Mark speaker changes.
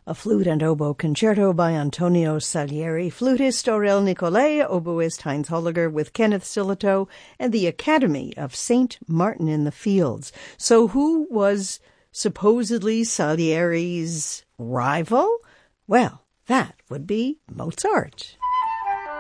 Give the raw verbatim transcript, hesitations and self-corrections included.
Speaker 1: A flute and oboe concerto by Antonio Salieri, flutist Aurel Nicolai, oboist Heinz Holliger with Kenneth Sillitoe, and the Academy of Saint Martin in the Fields. So who was supposedly Salieri's rival? Well, that would be Mozart.